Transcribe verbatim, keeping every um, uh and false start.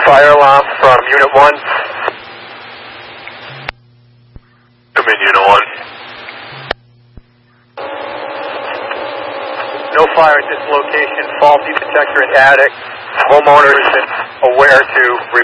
fire alarm from Unit one. Come in, Unit one. No fire at this location. Faulty detector in attic. Homeowner is aware to